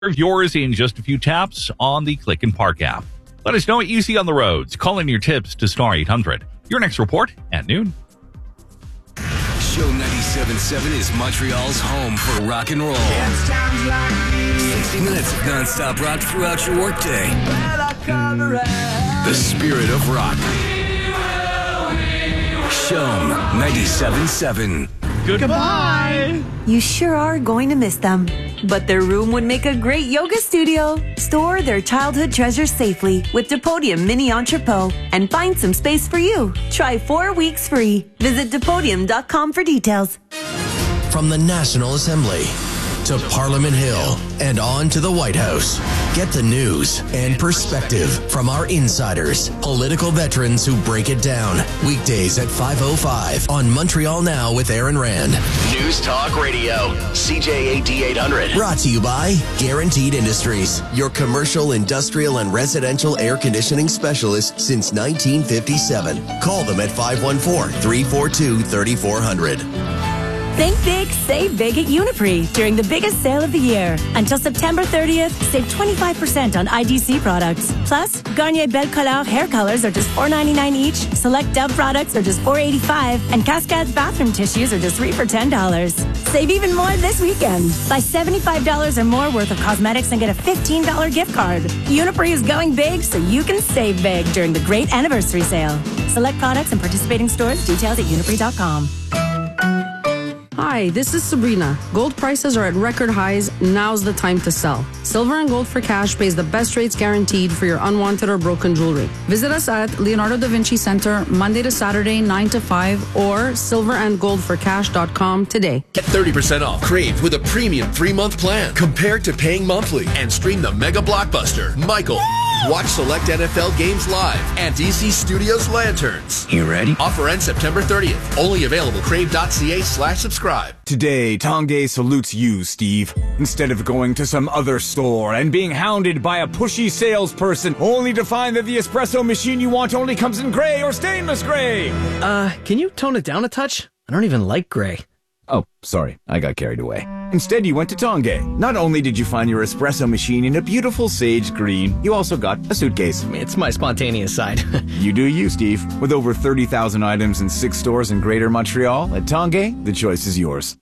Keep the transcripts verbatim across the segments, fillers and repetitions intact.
Serve yours in just a few taps on the Click and Park app. Let us know what you see on the roads. Call in your tips to Star eight hundred. Your next report at noon. Show ninety-seven point seven is Montreal's home for rock and roll. sixty minutes of non-stop rock throughout your workday. The spirit of rock. Show ninety-seven point seven. Goodbye. You sure are going to miss them. But their room would make a great yoga studio. Store their childhood treasures safely with Depodium Mini Entrepot and find some space for you. Try four weeks free. Visit Depodium dot com for details. From the National Assembly to Parliament Hill and on to the White House. Get the news and perspective from our insiders, political veterans who break it down. Weekdays at five oh five on Montreal Now with Aaron Rand. News Talk Radio, C J A D eight hundred. Brought to you by Guaranteed Industries, your commercial, industrial, and residential air conditioning specialist since nineteen fifty-seven. Call them at five one four, three four two, three four zero zero. Think big, save big at Uniprix during the biggest sale of the year. Until September thirtieth, save twenty-five percent on I D C products. Plus, Garnier Belle Couleur hair colors are just four ninety-nine each. Select Dove products are just four eighty-five. And Cascades bathroom tissues are just three for ten dollars. Save even more this weekend. Buy seventy-five dollars or more worth of cosmetics and get a fifteen dollars gift card. Uniprix is going big so you can save big during the great anniversary sale. Select products and participating stores. Details at uniprix dot com. Hi, this is Sabrina. Gold prices are at record highs. Now's the time to sell. Silver and Gold for Cash pays the best rates guaranteed for your unwanted or broken jewelry. Visit us at Leonardo da Vinci Center Monday to Saturday, nine to five, or silver and gold for cash dot com today. Get thirty percent off Crave with a premium three-month plan compared to paying monthly, and stream the mega blockbuster, Michael. Watch select N F L games live at D C Studios Lanterns. You ready? Offer ends September thirtieth. Only available crave.ca slash subscribe. Today, Tanguay salutes you, Steve. Instead of going to some other store and being hounded by a pushy salesperson only to find that the espresso machine you want only comes in gray or stainless gray. Uh, can you tone it down a touch? I don't even like gray. Oh, sorry. I got carried away. Instead, you went to Tanguay. Not only did you find your espresso machine in a beautiful sage green, you also got a suitcase. It's my spontaneous side. You do you, Steve. With over thirty thousand items in six stores in Greater Montreal, at Tanguay, the choice is yours.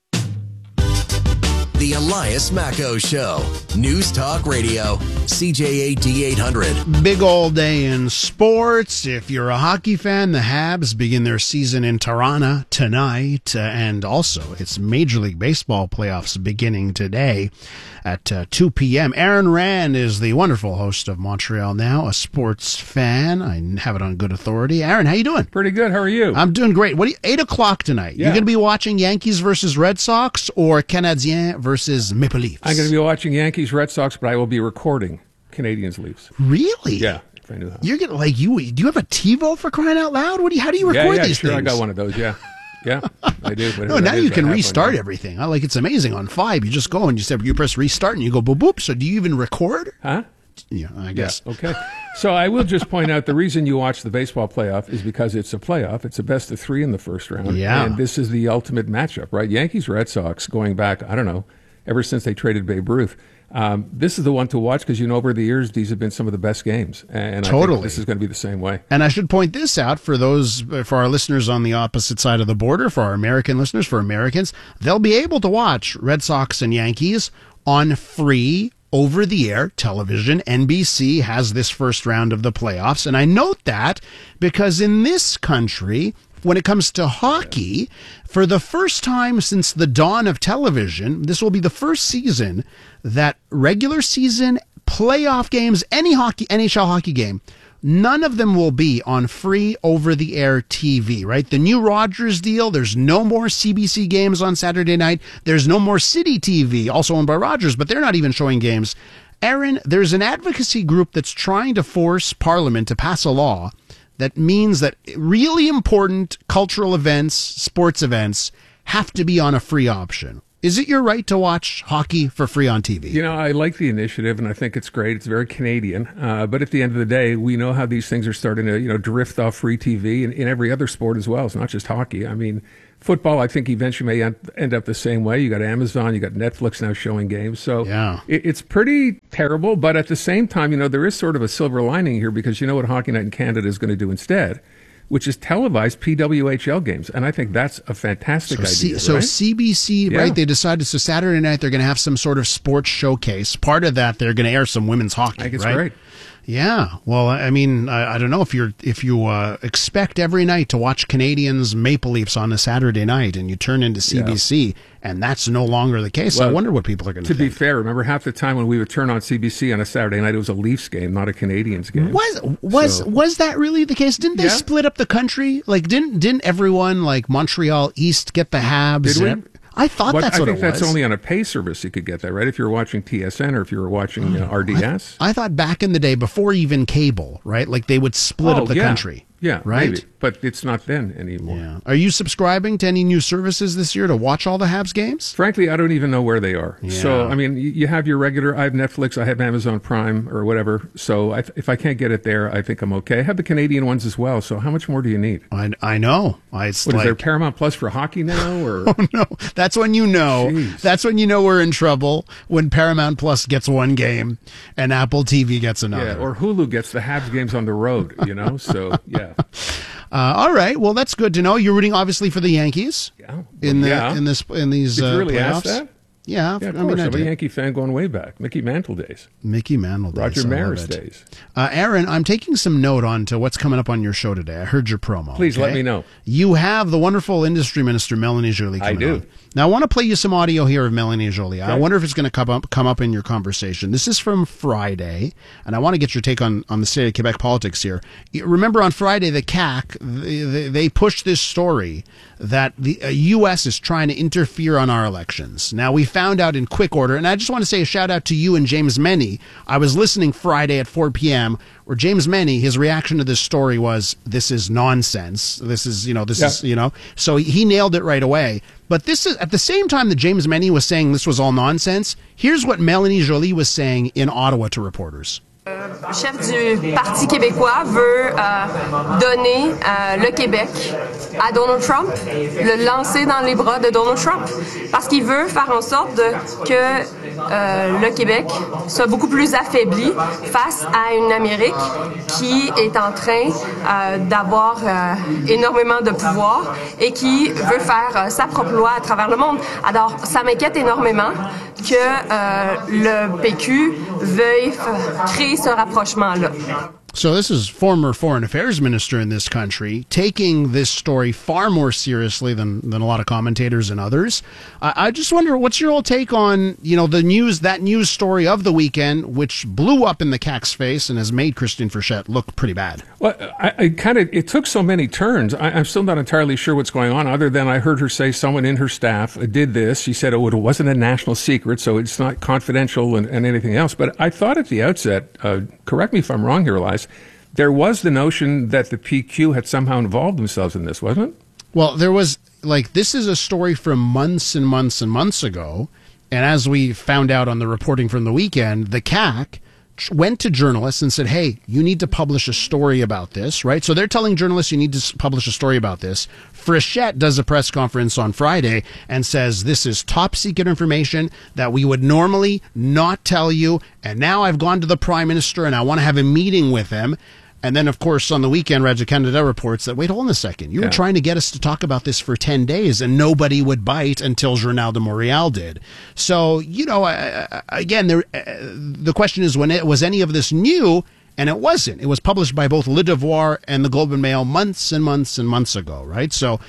The Elias Macco Show. News Talk Radio. C J A D eight hundred. Big all day in sports. If you're a hockey fan, the Habs begin their season in Toronto tonight. Uh, and also, it's Major League Baseball playoffs beginning today at uh, two p.m. Aaron Rand is the wonderful host of Montreal Now, a sports fan. I have it on good authority. Aaron, how you doing? Pretty good. How are you? I'm doing great. What? Do you, eight o'clock tonight. Yeah. You're going to be watching Yankees versus Red Sox or Canadiens versus Maple Leafs? I'm going to be watching Yankees Red Sox, but I will be recording Canadiens Leafs. Really? Yeah. If I knew that. You're getting like you. Do you have a TiVo for crying out loud? What do you? How do you record yeah, yeah, these sure, things? I got one of those. Yeah. Yeah, I do. No, now you can restart everything. I like it's amazing on Five. You just go and you say you press restart and you go boop boop. So do you even record? Huh? Yeah, I guess. Yeah, okay. So I will just point out the reason you watch the baseball playoff is because it's a playoff. It's a best of three in the first round. Yeah. And this is the ultimate matchup, right? Yankees Red Sox going back, I don't know, ever since they traded Babe Ruth. Um, this is the one to watch because, you know, over the years, these have been some of the best games. And totally. I think this is going to be the same way. And I should point this out for those, for our listeners on the opposite side of the border, for our American listeners, for Americans, they'll be able to watch Red Sox and Yankees on free over-the-air television. N B C has this first round of the playoffs. And I note that because in this country, when it comes to hockey, for the first time since the dawn of television, this will be the first season that regular season playoff games, any hockey, N H L hockey game, none of them will be on free over-the-air T V, right? The new Rogers deal, there's no more C B C games on Saturday night. There's no more City T V, also owned by Rogers, but they're not even showing games. Aaron, there's an advocacy group that's trying to force Parliament to pass a law that means that really important cultural events, sports events, have to be on a free option. Is it your right to watch hockey for free on T V? You know, I like the initiative, and I think it's great. It's very Canadian. Uh, but at the end of the day, we know how these things are starting to, you know, drift off free T V in, in every other sport as well. It's not just hockey. I mean, Football, I think eventually may end, end up the same way. You got Amazon, you got Netflix now showing games. So yeah. it, it's pretty terrible. But at the same time, you know, there is sort of a silver lining here because you know what Hockey Night in Canada is going to do instead, which is televised P W H L games. And I think that's a fantastic so idea. C- so right? C B C, Yeah. right? They decided, so Saturday night they're going to have some sort of sports showcase. Part of that, they're going to air some women's hockey, I think it's right? great. Yeah. Well, I mean, I, I don't know if you're if you uh, expect every night to watch Canadians Maple Leafs on a Saturday night and you turn into C B C Yeah. and that's no longer the case. Well, I wonder what people are going To to be think. fair, remember half the time when we would turn on C B C on a Saturday night, it was a Leafs game, not a Canadians game. Was was So- was that really the case? Didn't they Yeah. split up the country? Like, didn't didn't everyone like Montreal East get the Habs? Did we? And- I thought What- that's I what think it was. that's only on a pay service you could get that, right? If you were watching T S N or if you were watching uh, R D S. I thought back in the day, before even cable, right? Like they would split Oh, up the yeah. country. Yeah, right. maybe. But it's not then anymore. Yeah. Are you subscribing to any new services this year to watch all the Habs games? Frankly, I don't even know where they are. So, Yeah. I mean, you you have your regular, I have Netflix, I have Amazon Prime or whatever. So I, if I can't get it there, I think I'm okay. I have the Canadian ones as well. So how much more do you need? I, I know. I, it's What, like, is there Paramount Plus for hockey now? Or oh no, that's when you know. Jeez. That's when you know we're in trouble. When Paramount Plus gets one game and Apple T V gets another. Yeah, or Hulu gets the Habs games on the road, you know? So, yeah. Uh, all right. Well, that's good to know. You're rooting obviously for the Yankees. Yeah. In the Yeah. in this in these Did you uh, really playoffs. ask that? Yeah, Yeah, of I mean, course. I I'm a did. Yankee fan going way back. Mickey Mantle days. Mickey Mantle days. Roger I love Maris it. days. Uh, Aaron, I'm taking some note on to what's coming up on your show today. I heard your promo. Please let okay? me know. You have the wonderful industry minister, Melanie Joly, I coming do. on. Now, I want to play you some audio here of Melanie Joly. I Okay. wonder if it's going to come up, come up in your conversation. This is from Friday, and I want to get your take on, on the state of Quebec politics here. You remember on Friday, the C A C, they, they, they pushed this story that the uh, U S is trying to interfere on our elections. Now, we found out in quick order, and I just want to say a shout out to you and James Meny. I was listening Friday at four p.m., where James Meny, his reaction to this story was, this is nonsense. This is, you know, this Yeah. is, you know, so he, he nailed it right away. But this is, at the same time that James Meny was saying this was all nonsense, here's what Melanie Joly was saying in Ottawa to reporters. Le chef du Parti québécois veut euh, donner euh, le Québec à Donald Trump, le lancer dans les bras de Donald Trump, parce qu'il veut faire en sorte de, que euh, le Québec soit beaucoup plus affaibli face à une Amérique qui est en train euh, d'avoir euh, énormément de pouvoir et qui veut faire euh, sa propre loi à travers le monde. Alors, ça m'inquiète énormément que euh, le P Q veuille f- créer ce rapprochement-là. So this is former foreign affairs minister in this country taking this story far more seriously than, than a lot of commentators and others. I, I just wonder, what's your whole take on, you know, the news, that news story of the weekend, which blew up in the C A C's face and has made Christine Frechette look pretty bad? Well, I, I kind of, it took so many turns. I, I'm still not entirely sure what's going on, other than I heard her say someone in her staff did this. She said, oh, it wasn't a national secret, so it's not confidential and, and anything else. But I thought at the outset, uh, correct me if I'm wrong here, Elias, there was the notion that the P Q had somehow involved themselves in this, wasn't it? Well, there was, like, this is a story from months and months and months ago. And as we found out on the reporting from the weekend, the C A C tr- went to journalists and said, hey, you need to publish a story about this, right? So they're telling journalists you need to s- publish a story about this. Frechette does a press conference on Friday and says this is top secret information that we would normally not tell you. And now I've gone to the Prime Minister and I want to have a meeting with him. And then, of course, on the weekend, Radio Canada reports that, wait, hold on a second. You Yeah. were trying to get us to talk about this for ten days, and nobody would bite until Journal de Montréal did. So, you know, uh, again, there, uh, the question is, when it, was any of this new? And it wasn't. It was published by both Le Devoir and the Globe and Mail months and months and months ago, right? So,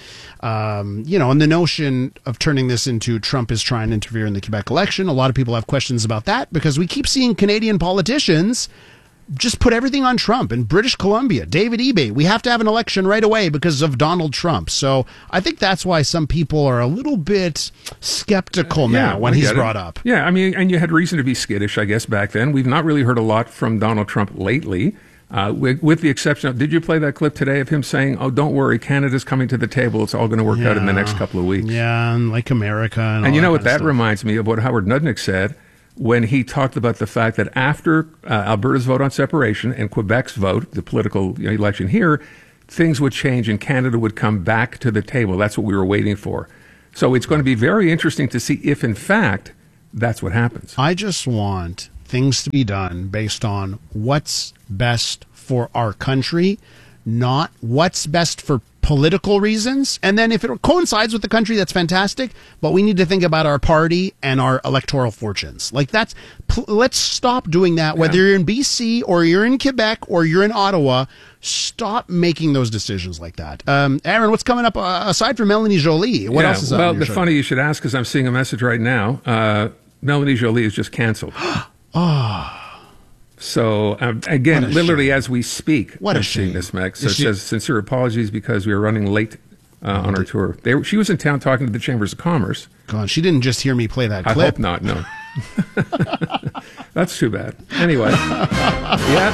um, you know, and the notion of turning this into Trump is trying to interfere in the Quebec election, a lot of people have questions about that because we keep seeing Canadian politicians just put everything on Trump. In British Columbia, David Eby, we have to have an election right away because of Donald Trump. So I think that's why some people are a little bit skeptical now when I he's get it. brought up. Yeah, I mean, and you had reason to be skittish, I guess, back then. We've not really heard a lot from Donald Trump lately, uh, with, with the exception of, did you play that clip today of him saying, oh, don't worry, Canada's coming to the table. It's all going to work out in the next couple of weeks. Yeah, and like America. And, And all you know that what kind of that stuff. reminds me of what Howard Nudnik said when he talked about the fact that after uh, Alberta's vote on separation and Quebec's vote, the political you know, election here, things would change and Canada would come back to the table. That's what we were waiting for. So it's going to be very interesting to see if, in fact, that's what happens. I just want things to be done based on what's best for our country, not what's best for political reasons. And then if it coincides with the country, that's fantastic. But we need to think about our party and our electoral fortunes. Like that's, pl- let's stop doing that. Whether yeah. you're in B C or you're in Quebec or you're in Ottawa, stop making those decisions like that. Um, Aaron, what's coming up uh, aside from Melanie Jolie? What yeah, else is up? Well, the funny you should ask because I'm seeing a message right now. Uh, Melanie Jolie is just canceled. Oh. So, um, again, literally shame. as we speak, what I'm a shame. seeing this, Meg. So it she... says, sincere apologies because we were running late uh, on our tour. They were, she was in town talking to the Chambers of Commerce. God, she didn't just hear me play that clip. I hope not, no. That's too bad. Anyway. yeah,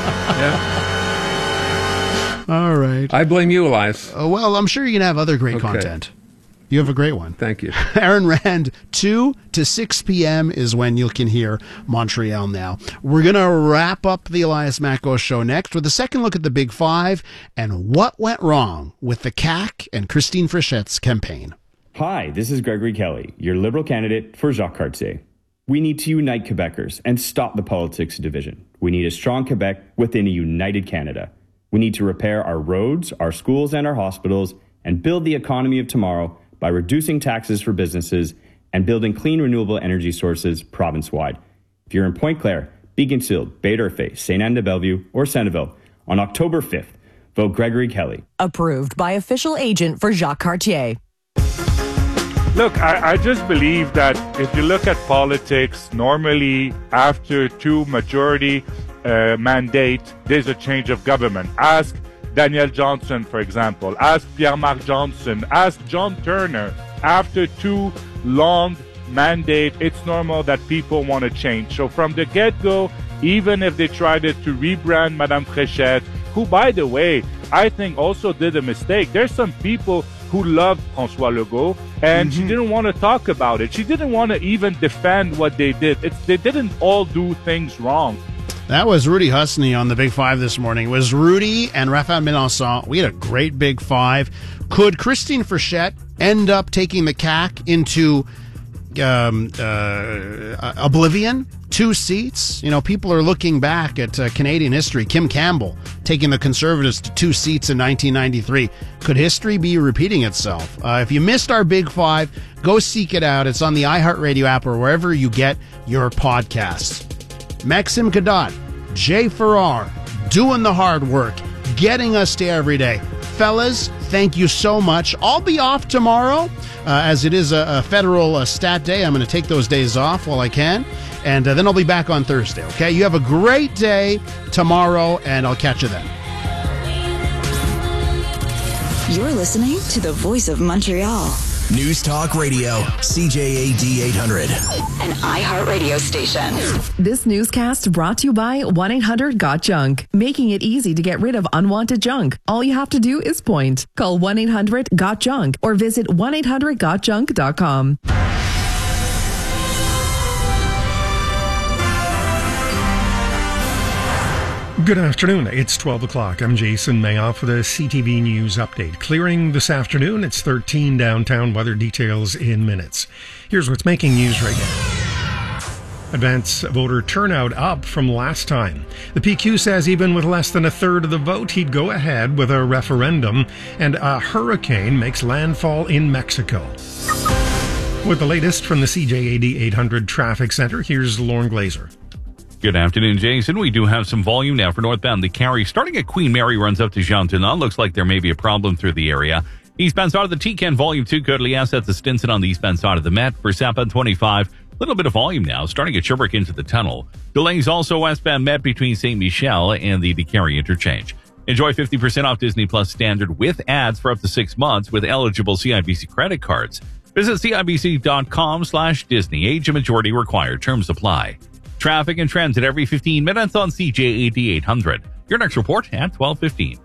yeah. All right. I blame you, Elias. Uh, well, I'm sure you're going to have other great okay. content. You have a great one. Thank you. Aaron Rand, two to six p.m. is when you can hear Montreal Now. We're going to wrap up the Elias Macko Show next with a second look at the Big Five and what went wrong with the C A Q and Christine Frichette's campaign. Hi, this is Gregory Kelly, your Liberal candidate for Jacques Cartier. We need to unite Quebecers and stop the politics of division. We need a strong Quebec within a united Canada. We need to repair our roads, our schools, and our hospitals and build the economy of tomorrow by reducing taxes for businesses and building clean renewable energy sources province-wide. If you're in Pointe-Claire, Beaconsfield, Bay-d'Urfé, Sainte-Anne-de-Bellevue, or Centreville, on October fifth, vote Gregory Kelly. Approved by official agent for Jacques Cartier. Look, I, I just believe that if you look at politics, normally after two majority uh, mandate, there's a change of government. Ask Daniel Johnson, for example. Ask Pierre-Marc Johnson. Ask John Turner. After two long mandate, it's normal that people want to change. So from the get-go, even if they tried to rebrand Madame Fréchette, who, by the way, I think also did a mistake. There's some people who loved François Legault, and mm-hmm. she didn't want to talk about it. She didn't want to even defend what they did. It's, they didn't all do things wrong. That was Rudy Husney on the Big Five this morning. It was Rudy and Raphael Mélenchon. We had a great Big Five. Could Christine Frechette end up taking the C A C into um, uh, oblivion? Two seats? You know, people are looking back at uh, Canadian history. Kim Campbell taking the Conservatives to two seats in nineteen ninety-three. Could history be repeating itself? Uh, if you missed our Big Five, go seek it out. It's on the iHeartRadio app or wherever you get your podcasts. Maxime Cadotte, Jay Farrar, doing the hard work, getting us to every day. Fellas, thank you so much. I'll be off tomorrow, uh, as it is a, a federal uh, stat day. I'm going to take those days off while I can, and uh, then I'll be back on Thursday, okay? You have a great day tomorrow, and I'll catch you then. You're listening to the Voice of Montreal. News Talk Radio, C J A D eight hundred. An iHeartRadio station. This newscast brought to you by one eight hundred got junk, making it easy to get rid of unwanted junk. All you have to do is point. Call one eight hundred got junk or visit one eight hundred got junk dot com. Good afternoon. It's twelve o'clock. I'm Jason Mayoff with a C T V News update. Clearing this afternoon. It's thirteen downtown. Weather details in minutes. Here's what's making news right now. Advance voter turnout up from last time. The P Q says even with less than a third of the vote, he'd go ahead with a referendum, and a hurricane makes landfall in Mexico. With the latest from the C J A D eight hundred Traffic Center, here's Lauren Glazer. Good afternoon, Jason. We do have some volume now for northbound the Carry. Starting at Queen Mary, runs up to Jean Tenant. Looks like there may be a problem through the area. Eastbound side of the T C A N, volume two, Côte-Liesse at the Stinson on the eastbound side of the Met. For southbound twenty-five, a little bit of volume now, starting at Sherbrooke into the tunnel. Delays also westbound Met between Saint Michel and the DeCarry interchange. Enjoy fifty percent off Disney Plus Standard with ads for up to six months with eligible C I B C credit cards. Visit cibc.com slash Disney. Age and majority required. Terms apply. Traffic and transit every fifteen minutes on C J A D eight hundred. Your next report at twelve fifteen.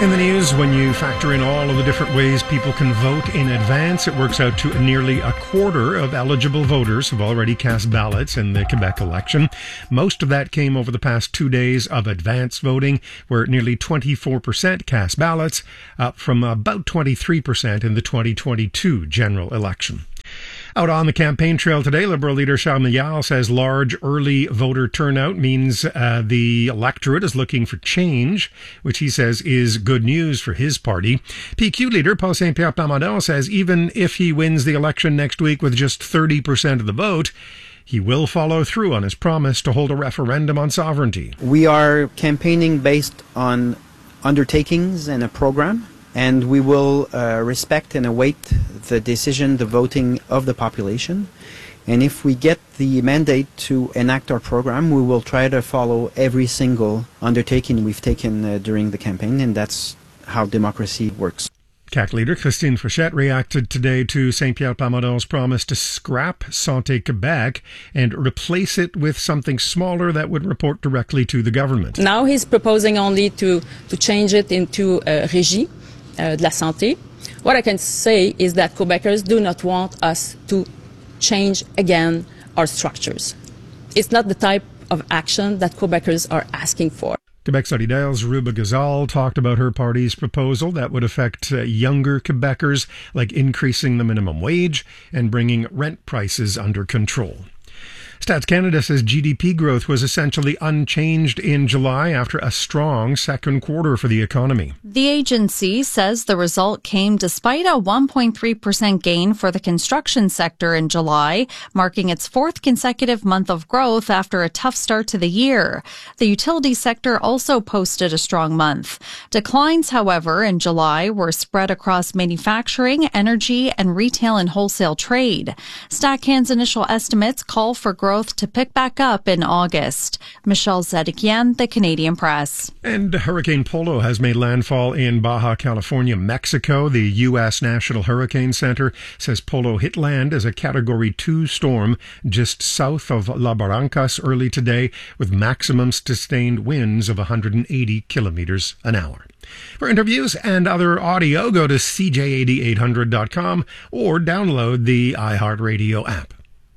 In the news, when you factor in all of the different ways people can vote in advance, it works out to nearly a quarter of eligible voters have already cast ballots in the Quebec election. Most of that came over the past two days of advance voting, where nearly twenty-four percent cast ballots, up from about twenty-three percent in the twenty twenty-two general election. Out on the campaign trail today, Liberal leader Charles Milliard says large early voter turnout means uh, the electorate is looking for change, which he says is good news for his party. P Q leader Paul Saint-Pierre Plamondon says even if he wins the election next week with just thirty percent of the vote, he will follow through on his promise to hold a referendum on sovereignty. We are campaigning based on undertakings and a program, and we will uh, respect and await the decision, the voting of the population. And if we get the mandate to enact our program, we will try to follow every single undertaking we've taken uh, during the campaign, and that's how democracy works. C A Q leader Christine Frechette reacted today to Saint-Pierre Plamondon's promise to scrap Santé Québec and replace it with something smaller that would report directly to the government. Now he's proposing only to, to change it into uh, Régie uh, de la Santé. What I can say is that Quebecers do not want us to change again our structures. It's not the type of action that Quebecers are asking for. Quebec Solidaire's Ruba Gazal talked about her party's proposal that would affect uh, younger Quebecers, like increasing the minimum wage and bringing rent prices under control. Stats Canada says G D P growth was essentially unchanged in July after a strong second quarter for the economy. The agency says the result came despite a one point three percent gain for the construction sector in July, marking its fourth consecutive month of growth after a tough start to the year. The utility sector also posted a strong month. Declines, however, in July were spread across manufacturing, energy, and retail and wholesale trade. StatCan's initial estimates call for growth to pick back up in August. Michelle Zedekian, The Canadian Press. And Hurricane Polo has made landfall in Baja California, Mexico. The U S National Hurricane Center says Polo hit land as a Category two storm just south of La Barrancas early today, with maximum sustained winds of one hundred eighty kilometers an hour. For interviews and other audio, go to C J A D eight hundred dot com or download the iHeartRadio app.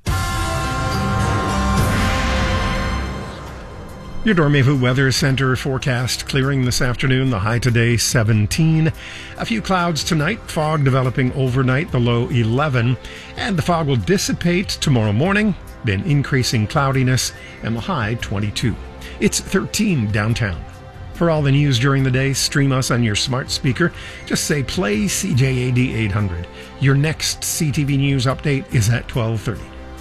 Your Dormez-vous Weather Center forecast clearing this afternoon, the high today seventeen. A few clouds tonight, fog developing overnight, the low eleven. And the fog will dissipate tomorrow morning, then increasing cloudiness and the high twenty-two. It's thirteen downtown. For all the news during the day, stream us on your smart speaker. Just say play C J A D eight hundred. Your next C T V News update is at twelve thirty.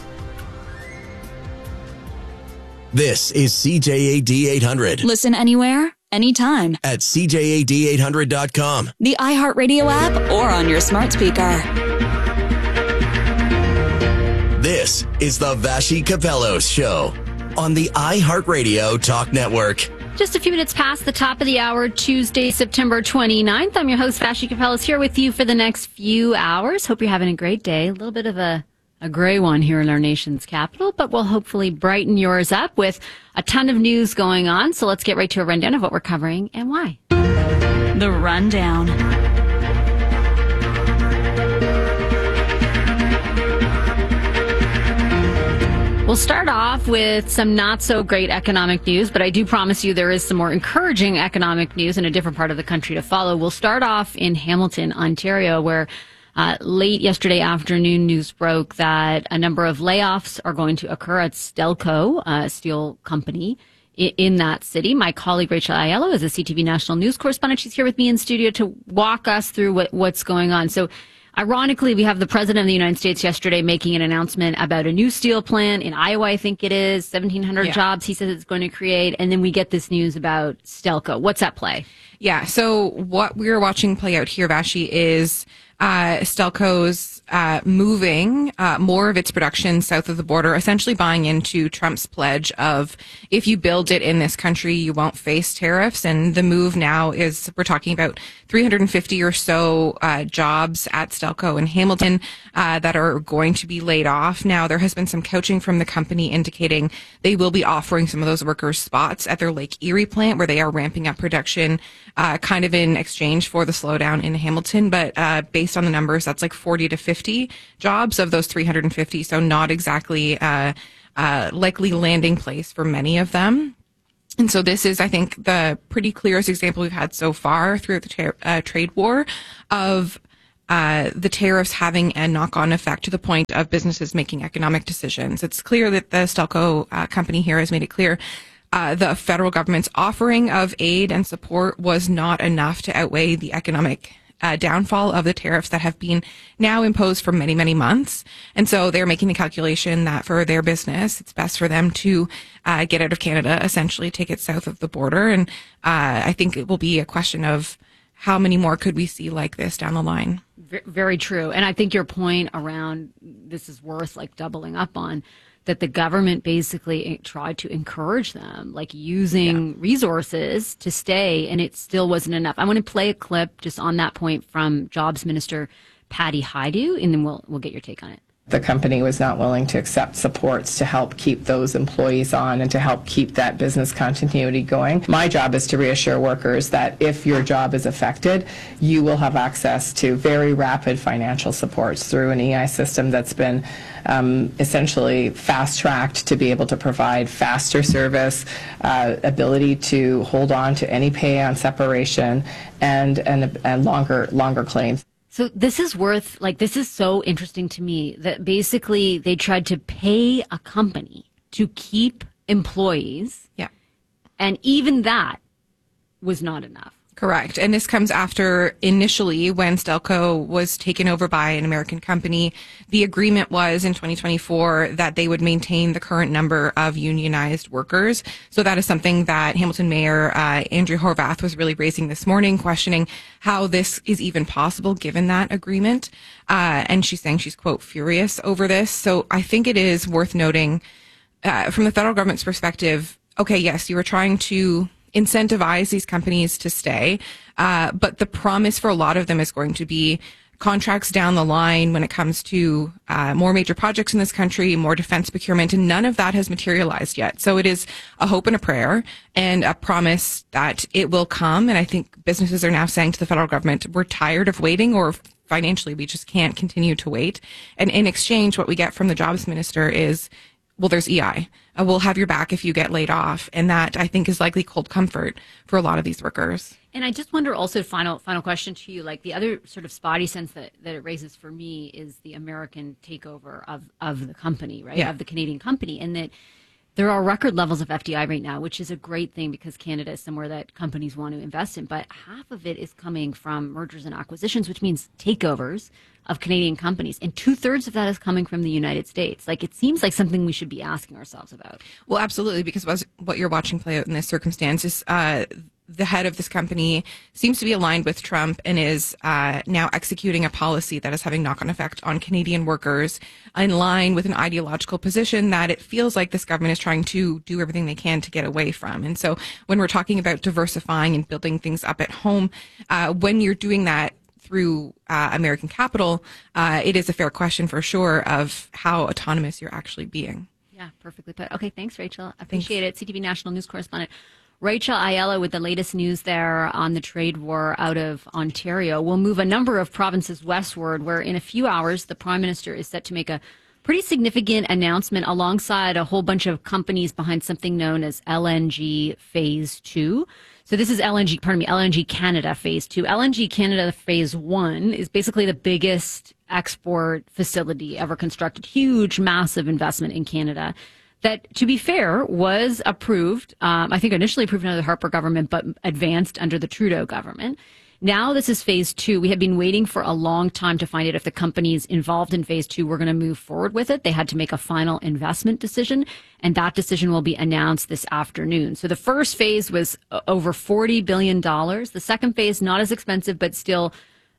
This is C J A D eight hundred. Listen anywhere, anytime. At C J A D eight hundred dot com. The iHeartRadio app or on your smart speaker. This is the Vashi Capellos Show on the iHeartRadio Talk Network. Just a few minutes past the top of the hour, Tuesday, September twenty-ninth. I'm your host, Vashi Capellos, here with you for the next few hours. Hope you're having a great day. A little bit of a A gray one here in our nation's capital, but we'll hopefully brighten yours up with a ton of news going on. So let's get right to a rundown of what we're covering and why. The Rundown. We'll start off with some not so great economic news, but I do promise you there is some more encouraging economic news in a different part of the country to follow. We'll start off in Hamilton, Ontario, where Uh, late yesterday afternoon, news broke that a number of layoffs are going to occur at Stelco, a steel company in, in that city. My colleague Rachel Aiello is a C T V national news correspondent. She's here with me in studio to walk us through what, what's going on. So, ironically, we have the president of the United States yesterday making an announcement about a new steel plant in Iowa, I think it is, seventeen hundred yeah. jobs he says it's going to create. And then we get this news about Stelco. What's at play? Yeah, so what we're watching play out here, Vashi, is uh, Stelco's uh, moving uh, more of its production south of the border, essentially buying into Trump's pledge of if you build it in this country, you won't face tariffs. And the move now is we're talking about three hundred fifty or so uh, jobs at Stelco in Hamilton uh, that are going to be laid off. Now, there has been some coaching from the company indicating they will be offering some of those workers spots at their Lake Erie plant where they are ramping up production uh, kind of in exchange for the slowdown in Hamilton. But uh, based on the numbers, that's like forty to fifty jobs of those three hundred fifty. So not exactly uh, uh, likely landing place for many of them. And so this is, I think, the pretty clearest example we've had so far throughout the tra- uh, trade war of uh, the tariffs having a knock-on effect to the point of businesses making economic decisions. It's clear that the Stelco uh, company here has made it clear uh, the federal government's offering of aid and support was not enough to outweigh the economic Uh, downfall of the tariffs that have been now imposed for many, many months. And so they're making the calculation that for their business, it's best for them to uh, get out of Canada, essentially take it south of the border. And uh, I think it will be a question of how many more could we see like this down the line. Very true. And I think your point around this is worth like doubling up on, that the government basically tried to encourage them, like using yeah. resources to stay, and it still wasn't enough. I want to play a clip just on that point from Jobs Minister Patty Hajdu, and then we'll we'll get your take on it. The company was not willing to accept supports to help keep those employees on and to help keep that business continuity going. My job is to reassure workers that if your job is affected, you will have access to very rapid financial supports through an E I system that's been um, essentially fast-tracked to be able to provide faster service, uh, ability to hold on to any pay on separation, and, and, and longer, longer claims. So this is worth, like, this is so interesting to me that basically they tried to pay a company to keep employees. Yeah. And even that was not enough. Correct. And this comes after initially when Stelco was taken over by an American company, the agreement was in twenty twenty-four that they would maintain the current number of unionized workers. So that is something that Hamilton Mayor uh, Andrea Horwath was really raising this morning, questioning how this is even possible given that agreement. Uh, and she's saying she's, quote, furious over this. So I think it is worth noting uh, from the federal government's perspective, okay, yes, you were trying to incentivize these companies to stay. Uh, but the promise for a lot of them is going to be contracts down the line when it comes to uh, more major projects in this country, more defense procurement, and none of that has materialized yet. So it is a hope and a prayer and a promise that it will come. And I think businesses are now saying to the federal government, we're tired of waiting, or financially, we just can't continue to wait. And in exchange, what we get from the jobs minister is, well, there's E I. Uh, we'll have your back if you get laid off. And that, I think, is likely cold comfort for a lot of these workers. And I just wonder also, final final question to you, like the other sort of spotty sense that, that it raises for me is the American takeover of, of the company, right, yeah. of the Canadian company, and that there are record levels of F D I right now, which is a great thing because Canada is somewhere that companies want to invest in. But half of it is coming from mergers and acquisitions, which means takeovers of Canadian companies. And two thirds of that is coming from the United States. Like, it seems like something we should be asking ourselves about. Well, absolutely, because what you're watching play out in this circumstance is uh, the head of this company seems to be aligned with Trump and is uh, now executing a policy that is having knock-on effect on Canadian workers in line with an ideological position that it feels like this government is trying to do everything they can to get away from. And so when we're talking about diversifying and building things up at home, uh, when you're doing that through uh, American capital, uh, it is a fair question for sure of how autonomous you're actually being. Yeah, perfectly put. Okay, thanks, Rachel. I appreciate thanks. it. C T V National News Correspondent Rachel Ayala with the latest news there on the trade war out of Ontario. We'll move a number of provinces westward, where in a few hours, the Prime Minister is set to make a pretty significant announcement alongside a whole bunch of companies behind something known as L N G Phase two. So this is L N G, pardon me, L N G Canada Phase two. L N G Canada Phase one is basically the biggest export facility ever constructed. Huge, massive investment in Canada that, to be fair, was approved, um, I think initially approved under the Harper government, but advanced under the Trudeau government. Now this is phase two. We had been waiting for a long time to find out if the companies involved in phase two were going to move forward with it. They had to make a final investment decision, and that decision will be announced this afternoon. So the first phase was over forty billion dollars. The second phase, not as expensive, but still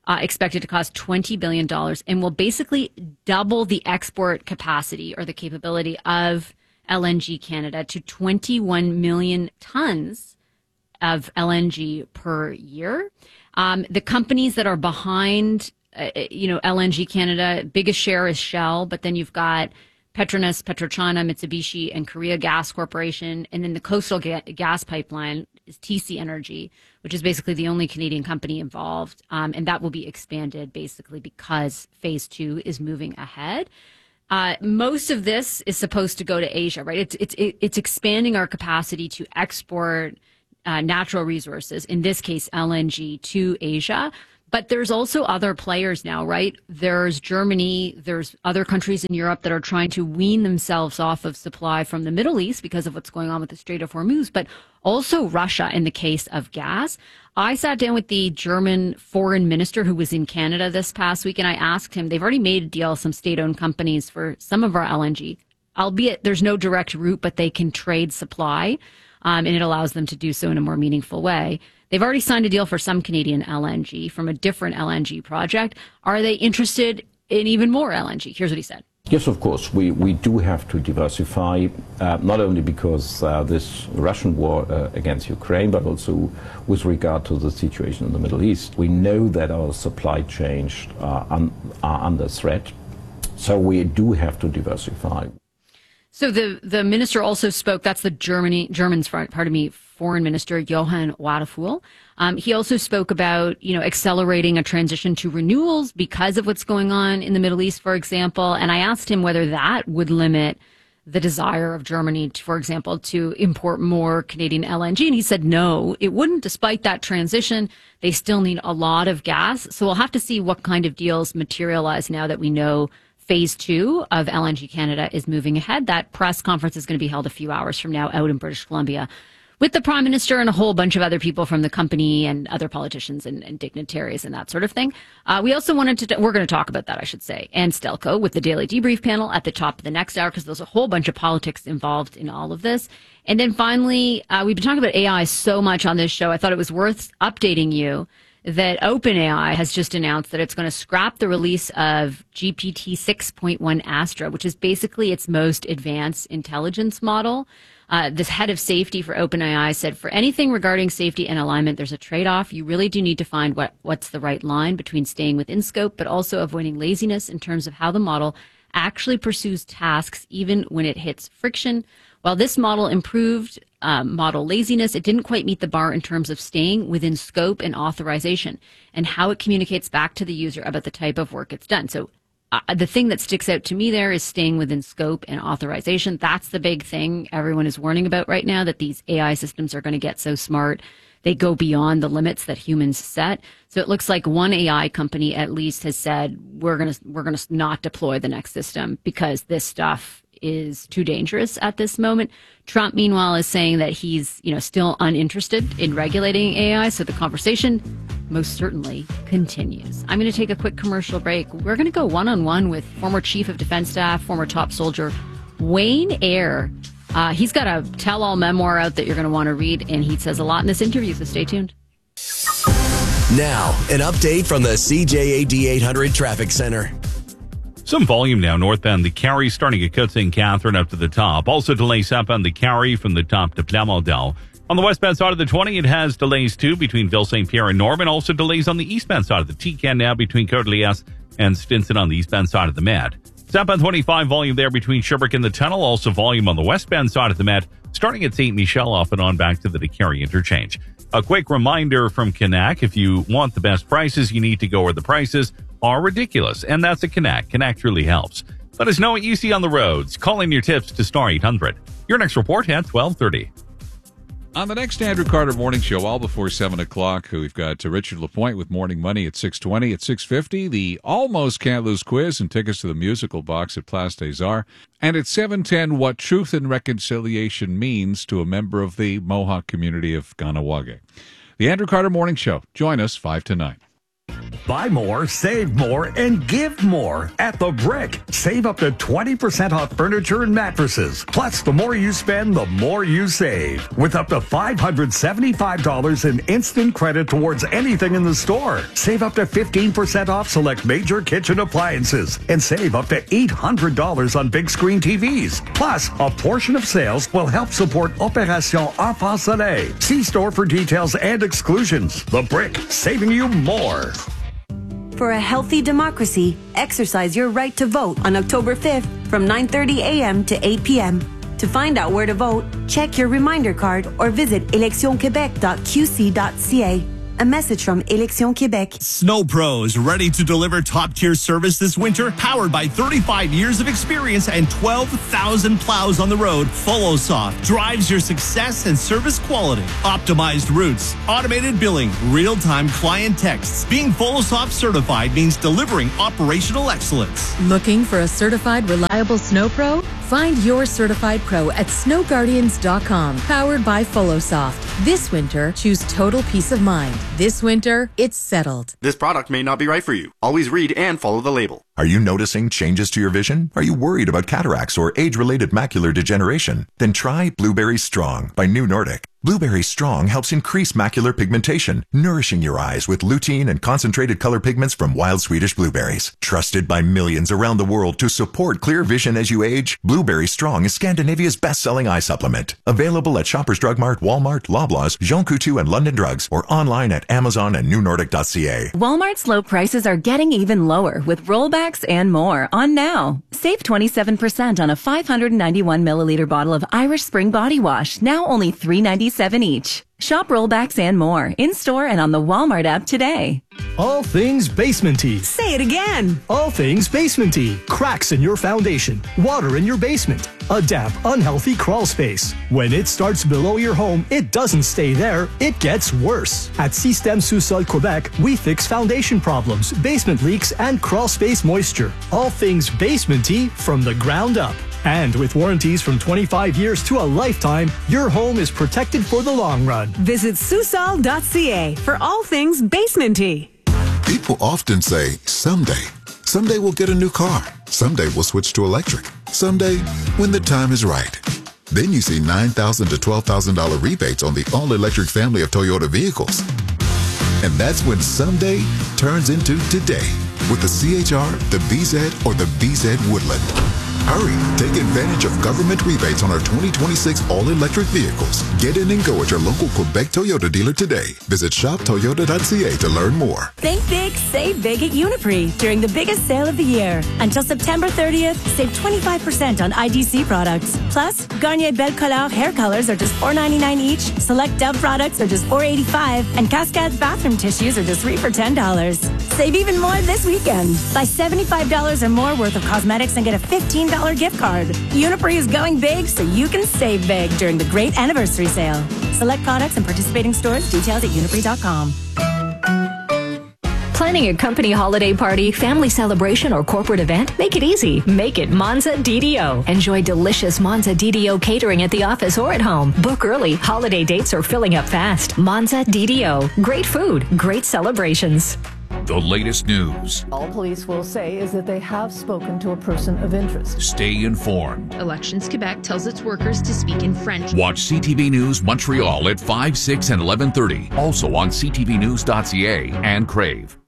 uh, expected to cost twenty billion dollars and will basically double the export capacity or the capability of L N G Canada to twenty-one million tons of L N G per year. Um, the companies that are behind, uh, you know, L N G Canada, biggest share is Shell, but then you've got Petronas, PetroChina, Mitsubishi, and Korea Gas Corporation. And then the Coastal Ga- Gas Pipeline is T C Energy, which is basically the only Canadian company involved. Um, and that will be expanded basically because phase two is moving ahead. Uh, most of this is supposed to go to Asia, right? It's, it's, it's expanding our capacity to export uh, natural resources, in this case, L N G, to Asia. But there's also other players now, right? There's Germany, there's other countries in Europe that are trying to wean themselves off of supply from the Middle East because of what's going on with the Strait of Hormuz, but also Russia in the case of gas. I sat down with the German foreign minister who was in Canada this past week, and I asked him, they've already made a deal, some state-owned companies, for some of our L N G, albeit there's no direct route, but they can trade supply, um, and it allows them to do so in a more meaningful way. They've already signed a deal for some Canadian L N G from a different L N G project. Are they interested in even more L N G? Here's what he said. Yes, of course. We, we do have to diversify, uh, not only because uh, this Russian war uh, against Ukraine, but also with regard to the situation in the Middle East. We know that our supply chains are, un, are under threat, so we do have to diversify. So the, the minister also spoke, that's the Germany, German's, pardon me, Foreign Minister Johann Wadephul. Um, he also spoke about, you know, accelerating a transition to renewables because of what's going on in the Middle East, for example. And I asked him whether that would limit the desire of Germany, to, for example, to import more Canadian L N G. And he said, no, it wouldn't. Despite that transition, they still need a lot of gas. So we'll have to see what kind of deals materialize now that we know phase two of L N G Canada is moving ahead. That press conference is going to be held a few hours from now out in British Columbia, with the Prime Minister and a whole bunch of other people from the company and other politicians and, and dignitaries and that sort of thing. Uh, we also wanted to, we're going to talk about that, I should say, and Stelco with the Daily Debrief panel at the top of the next hour, because there's a whole bunch of politics involved in all of this. And then finally, uh, we've been talking about A I so much on this show, I thought it was worth updating you that OpenAI has just announced that it's going to scrap the release of G P T six point one Astra, which is basically its most advanced intelligence model. Uh, this head of safety for OpenAI said, for anything regarding safety and alignment, there's a trade-off. You really do need to find what, what's the right line between staying within scope, but also avoiding laziness in terms of how the model actually pursues tasks, even when it hits friction. While this model improved um, model laziness, it didn't quite meet the bar in terms of staying within scope and authorization and how it communicates back to the user about the type of work it's done. So Uh, the thing that sticks out to me there is staying within scope and authorization. That's the big thing everyone is warning about right now, that these A I systems are going to get so smart. They go beyond the limits that humans set. So it looks like one A I company at least has said, we're going to, we're going to not deploy the next system because this stuff is too dangerous at this moment. Trump, meanwhile, is saying that he's, you know, still uninterested in regulating A I. So the conversation most certainly continues. I'm going to take a quick commercial break. We're going to go one-on-one with former Chief of Defense Staff, former top soldier, Wayne Eyre. Uh, he's got a tell-all memoir out that you're going to want to read, and he says a lot in this interview, so stay tuned. Now, an update from the C J A D eight hundred Traffic Center. Some volume now northbound the Carry starting at Cote Saint Catherine up to the top. Also delays southbound the Carry from the top to Plamondon. On the westbound side of the twenty, it has delays too between Ville Saint Pierre and Norman. Also delays on the eastbound side of the T C A N now between Côte-de-Liesse and Stinson on the eastbound side of the Met. Southbound twenty-five volume there between Sherbrooke and the Tunnel. Also volume on the westbound side of the Met starting at Saint Michel off and on back to the DeCarry interchange. A quick reminder from Canac, if you want the best prices, you need to go where the prices are ridiculous. And that's a Canac. Canac truly helps. Let us know what you see on the roads. Call in your tips to Star eight hundred. Your next report at twelve thirty. On the next Andrew Carter Morning Show, all before seven o'clock, we've got uh, Richard Lapointe with Morning Money at six twenty. At six fifty, the Almost Can't Lose quiz and tickets to the musical box at Place des Arts. And at seven ten, what truth and reconciliation means to a member of the Mohawk community of Kahnawake. The Andrew Carter Morning Show. Join us five to nine. Buy more, save more, and give more at The Brick. Save up to twenty percent off furniture and mattresses. Plus, the more you spend, the more you save. With up to five hundred seventy-five dollars in instant credit towards anything in the store. Save up to fifteen percent off select major kitchen appliances. And save up to eight hundred dollars on big screen T Vs. Plus, a portion of sales will help support Opération Enfant Soleil. See store for details and exclusions. The Brick, saving you more. For a healthy democracy, exercise your right to vote on October fifth from nine thirty a.m. to eight p.m. To find out where to vote, check your reminder card or visit élection québec dot q c dot c a. A message from Élection Québec. Snow Pros, ready to deliver top-tier service this winter? Powered by thirty-five years of experience and twelve thousand plows on the road, FoloSoft drives your success and service quality. Optimized routes, automated billing, real-time client texts. Being FoloSoft certified means delivering operational excellence. Looking for a certified, reliable Snow Pro? Find your certified pro at snow guardians dot com. Powered by FoloSoft. This winter, choose total peace of mind. This winter, it's settled. This product may not be right for you. Always read and follow the label. Are you noticing changes to your vision? Are you worried about cataracts or age-related macular degeneration? Then try Blueberry Strong by New Nordic. Blueberry Strong helps increase macular pigmentation, nourishing your eyes with lutein and concentrated color pigments from wild Swedish blueberries. Trusted by millions around the world to support clear vision as you age, Blueberry Strong is Scandinavia's best-selling eye supplement. Available at Shoppers Drug Mart, Walmart, Loblaws, Jean Coutu, and London Drugs, or online at Amazon and new nordic dot c a. Walmart's low prices are getting even lower with rollbacks and more on now. Save twenty-seven percent on a five hundred ninety-one milliliter bottle of Irish Spring Body Wash, now only three ninety-seven each. Shop rollbacks and more in-store and on the Walmart app today. All things basement-y. Say it again. All things basement-y. Cracks in your foundation. Water in your basement. A damp, unhealthy crawl space. When it starts below your home, it doesn't stay there. It gets worse. At Système Sous-Sol Quebec, we fix foundation problems, basement leaks, and crawl space moisture. All things basement-y from the ground up. And with warranties from twenty-five years to a lifetime, your home is protected for the long run. Visit Susol dot c a for all things basement-y. People often say, someday. Someday we'll get a new car. Someday we'll switch to electric. Someday, when the time is right. Then you see nine thousand dollars to twelve thousand dollars rebates on the all-electric family of Toyota vehicles. And that's when someday turns into today with the C H R, the B Z, or the B Z Woodland. Hurry, take advantage of government rebates on our twenty twenty-six all-electric vehicles. Get in and go at your local Quebec Toyota dealer today. Visit shop toyota dot c a to learn more. Think big, save big at Uniprix during the biggest sale of the year. Until September thirtieth, save twenty-five percent on I D C products. Plus, Garnier Belle Color hair colors are just four ninety-nine each, select Dove products are just four eighty-five, and Cascades bathroom tissues are just three for ten dollars. Save even more this weekend. Buy seventy-five dollars or more worth of cosmetics and get a fifteen dollars gift card. Uniprix is going big so you can save big during the great anniversary sale. Select products and participating stores. Details at uniprix dot com. Planning a company holiday party, family celebration, or corporate event? Make it easy. Make it Monza D D O. Enjoy delicious Monza D D O catering at the office or at home. Book early. Holiday dates are filling up fast. Monza D D O. Great food, great celebrations. The latest news. All police will say is that they have spoken to a person of interest. Stay informed. Elections Quebec tells its workers to speak in French. Watch C T V News Montreal at five, six, and eleven thirty. Also on c t v news dot c a and Crave.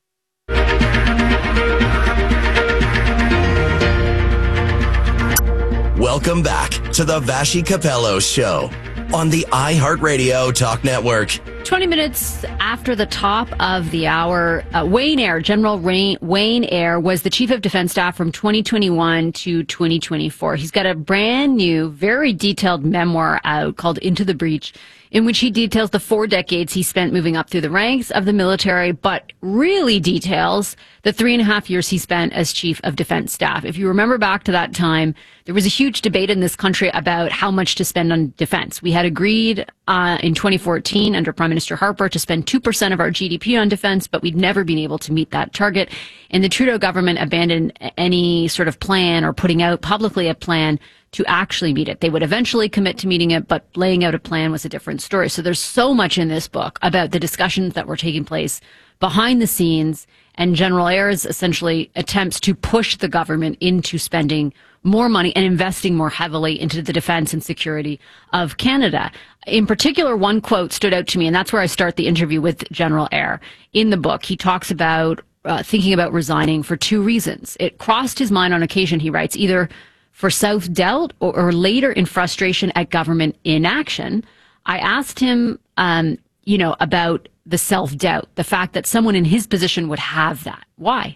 Welcome back to the Vashi Capello Show on the iHeartRadio Talk Network. twenty minutes after the top of the hour, uh, Wayne Eyre, General Rain, Wayne Eyre, was the Chief of Defense Staff from twenty twenty-one to twenty twenty-four. He's got a brand new, very detailed memoir out called Into the Breach, in which he details the four decades he spent moving up through the ranks of the military, but really details the three and a half years he spent as Chief of Defense Staff. If you remember back to that time, there was a huge debate in this country about how much to spend on defense. We had agreed uh, in twenty fourteen under Prime Minister Harper to spend two percent of our G D P on defense, but we'd never been able to meet that target. And the Trudeau government abandoned any sort of plan or putting out publicly a plan to actually meet it. They would eventually commit to meeting it, but laying out a plan was a different story. So there's so much in this book about the discussions that were taking place behind the scenes, and General Ayres essentially attempts to push the government into spending more money and investing more heavily into the defense and security of Canada. In particular, one quote stood out to me, and that's where I start the interview with General Ayres. In the book, he talks about uh, thinking about resigning for two reasons. It crossed his mind on occasion, he writes, either for self-doubt or, or later in frustration at government inaction. I asked him, um, you know, about the self-doubt, the fact that someone in his position would have that. Why?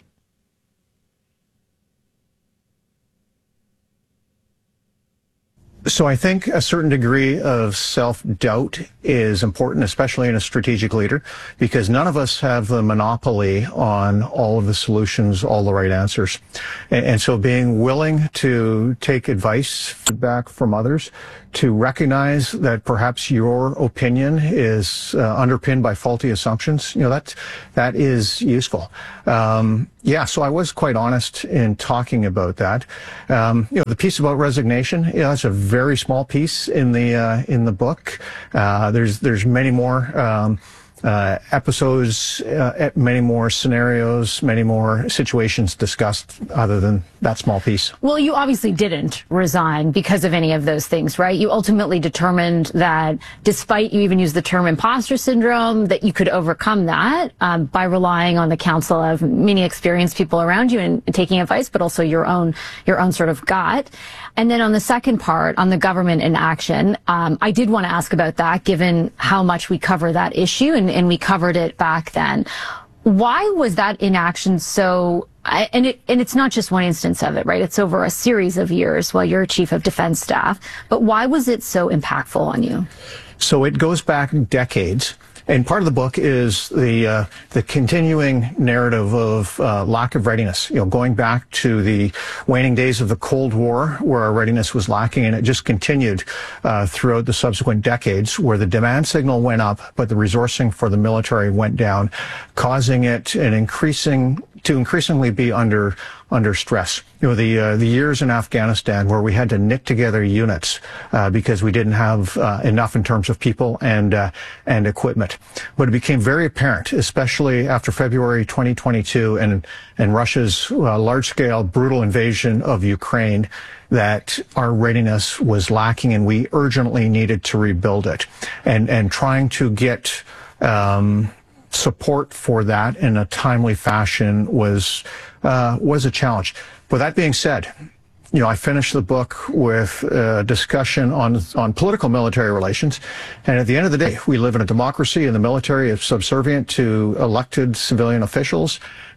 So I think a certain degree of self-doubt is important, especially in a strategic leader, because none of us have the monopoly on all of the solutions, all the right answers. And, and so being willing to take advice, feedback from others, to recognize that perhaps your opinion is uh, underpinned by faulty assumptions, you know, that, that is useful. Um, yeah, so I was quite honest in talking about that. Um, you know, the piece about resignation, you know, that's a very small piece in the, uh, in the book. Uh, there's, there's many more, um, Uh, episodes, uh, many more scenarios, many more situations discussed other than that small piece. Well, you obviously didn't resign because of any of those things, right? You ultimately determined that despite you even use the term imposter syndrome, that you could overcome that um, by relying on the counsel of many experienced people around you and taking advice, but also your own, your own sort of gut. And then on the second part, on the government inaction, um, I did want to ask about that, given how much we cover that issue, and, and we covered it back then. Why was that inaction so, and, it, and it's not just one instance of it, right? It's over a series of years while you're chief of defense staff. But why was it so impactful on you? So it goes back decades. And part of the book is the uh, the continuing narrative of uh, lack of readiness, you know, going back to the waning days of the Cold War, where our readiness was lacking, and it just continued uh, throughout the subsequent decades, where the demand signal went up, but the resourcing for the military went down, causing it an increasing to increasingly be under under stress. You know, the uh, the years in Afghanistan where we had to knit together units uh, because we didn't have uh, enough in terms of people and uh, and equipment. But it became very apparent, especially after February twenty twenty-two and and Russia's uh, large-scale brutal invasion of Ukraine, that our readiness was lacking, and we urgently needed to rebuild it. And and trying to get um, support for that in a timely fashion was uh, was a challenge. But that being said, you know, I finished the book with a discussion on on political military relations, and at the end of the day, we live in a democracy, and the military is subservient to elected civilian officials,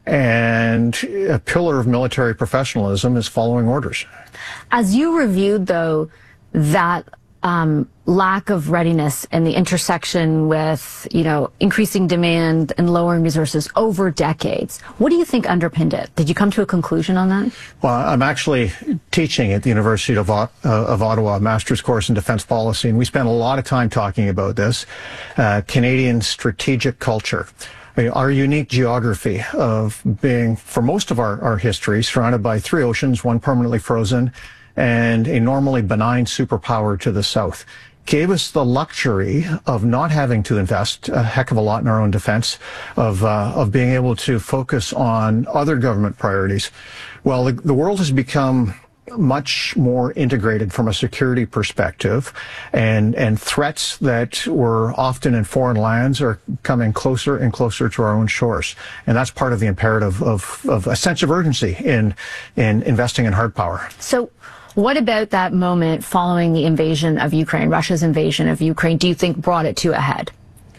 and a pillar of military professionalism is following orders. As you reviewed, though, that um, lack of readiness and the intersection with, you know, increasing demand and lowering resources over decades, what do you think underpinned it? Did you come to a conclusion on that? Well, I'm actually teaching at the University of, uh, of Ottawa, a master's course in defense policy, and we spent a lot of time talking about this. Uh, Canadian strategic culture. I mean, our unique geography of being, for most of our, our history, surrounded by three oceans, one permanently frozen, and a normally benign superpower to the south, gave us the luxury of not having to invest a heck of a lot in our own defense, of uh, of being able to focus on other government priorities. Well, the, the world has become much more integrated from a security perspective, and and threats that were often in foreign lands are coming closer and closer to our own shores, and that's part of the imperative of, of a sense of urgency in in investing in hard power. So what about that moment following the invasion of Ukraine, Russia's invasion of Ukraine, do you think brought it to a head?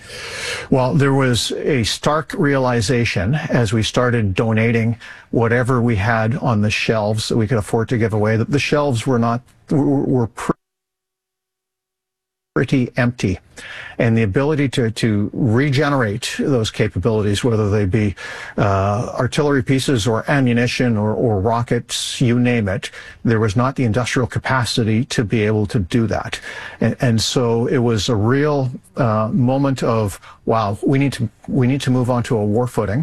Well, there was a stark realization as we started donating whatever we had on the shelves that we could afford to give away, that the shelves were not, were, were pretty empty. And the ability to, to regenerate those capabilities, whether they be uh, artillery pieces or ammunition or, or rockets, you name it, there was not the industrial capacity to be able to do that. And, and so it was a real uh, moment of, wow, we need to we need to move on to a war footing.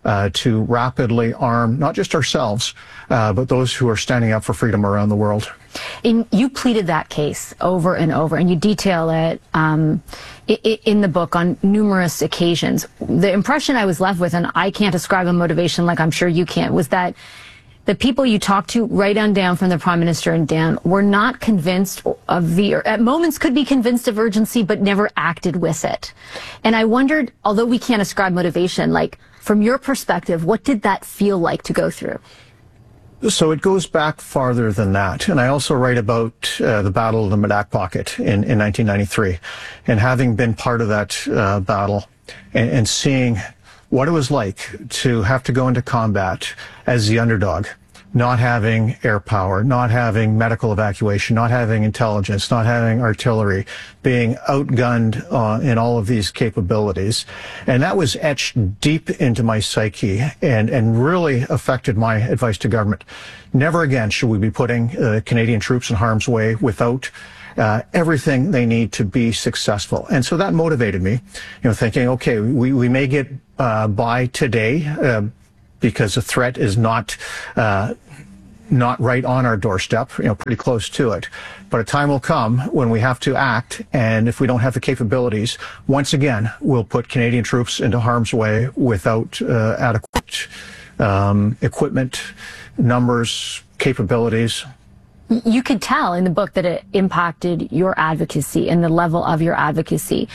uh, to rapidly arm not just ourselves, uh, but those who are standing up for freedom around the world. In, you pleaded that case over and over, and you detail it um, i- i- in the book on numerous occasions. The impression I was left with, and I can't describe a motivation like I'm sure you can't, was that the people you talked to, right on down from the Prime Minister and down, were not convinced of the, or at moments could be convinced of urgency, but never acted with it. And I wondered, although we can't ascribe motivation, like, from your perspective, what did that feel like to go through? So it goes back farther than that. And I also write about uh, the Battle of the Medak Pocket in, in nineteen ninety-three. And having been part of that uh, battle and, and seeing what it was like to have to go into combat as the underdog, not having air power, not having medical evacuation, not having intelligence, not having artillery, being outgunned uh, in all of these capabilities. And that was etched deep into my psyche and, and really affected my advice to government. Never again should we be putting uh, Canadian troops in harm's way without Uh, everything they need to be successful. And so that motivated me, you know, thinking, okay, we, we may get uh, by today uh, because the threat is not uh, not right on our doorstep, you know, pretty close to it. But a time will come when we have to act, and if we don't have the capabilities, once again, we'll put Canadian troops into harm's way without uh, adequate um, equipment, numbers, capabilities. You could tell in the book that it impacted your advocacy and the level of your advocacy.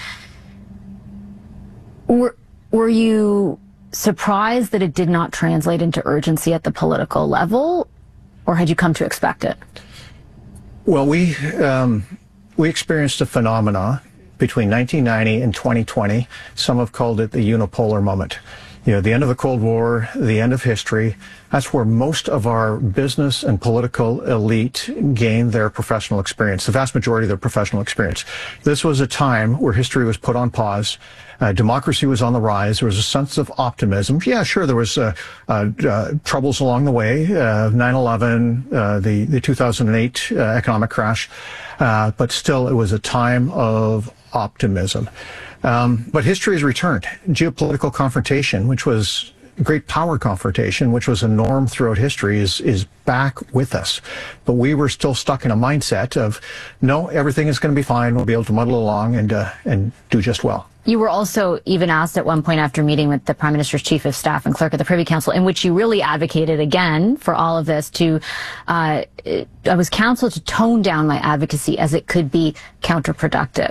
Were, were you surprised that it did not translate into urgency at the political level, or had you come to expect it? Well, we um, we experienced a phenomena between nineteen ninety and twenty twenty. Some have called it the unipolar moment. You know, the end of the Cold War, the end of history. That's where most of our business and political elite gained their professional experience, the vast majority of their professional experience. This was a time where history was put on pause. Uh, democracy was on the rise. There was a sense of optimism. Yeah, sure, there was uh, uh, uh, troubles along the way, uh, nine eleven, uh, the, the two thousand eight uh, economic crash, uh, but still it was a time of optimism. Um, but history has returned. Geopolitical confrontation, which was great power confrontation, which was a norm throughout history, is is back with us. But we were still stuck in a mindset of, no, everything is going to be fine. We'll be able to muddle along and uh, and do just well. You were also even asked at one point after meeting with the Prime Minister's Chief of Staff and Clerk of the Privy Council, in which you really advocated again for all of this to, uh, I was counseled to tone down my advocacy as it could be counterproductive.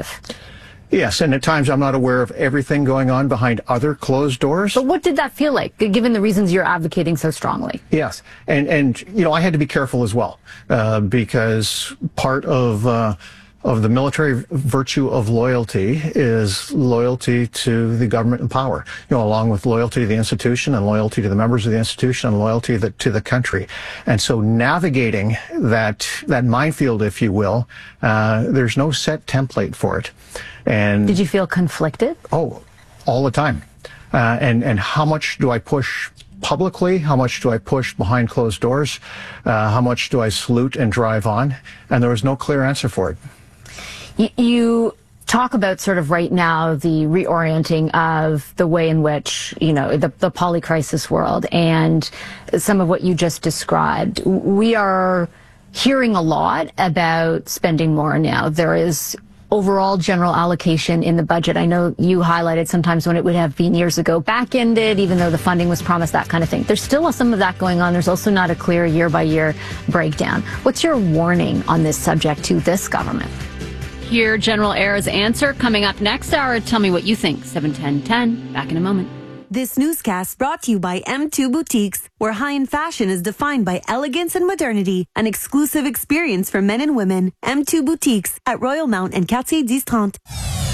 Yes, and at times I'm not aware of everything going on behind other closed doors. But what did that feel like, given the reasons you're advocating so strongly? Yes, and, and you know, I had to be careful as well, uh, because part of uh, of the military virtue of loyalty is loyalty to the government and power, you know, along with loyalty to the institution and loyalty to the members of the institution and loyalty to the, to the country. And so navigating that that minefield, if you will, uh, there's no set template for it. And did you feel conflicted? Oh, all the time. Uh, and, and how much do I push publicly? How much do I push behind closed doors? Uh, how much do I salute and drive on? And there was no clear answer for it. You, you talk about sort of right now the reorienting of the way in which, you know, the, the polycrisis world and some of what you just described. We are hearing a lot about spending more now. There is overall general allocation in the budget. I know you highlighted sometimes when it would have been years ago back-ended, even though the funding was promised, that kind of thing. There's still some of that going on. There's also not a clear year-by-year breakdown. What's your warning on this subject to this government? Hear General Ayer's answer coming up next hour. Tell me what you think. seven ten ten. Back in a moment. This newscast brought to you by M two Boutiques, where high-end fashion is defined by elegance and modernity. An exclusive experience for men and women. M two Boutiques at Royal Mount and Quartier ten thirty.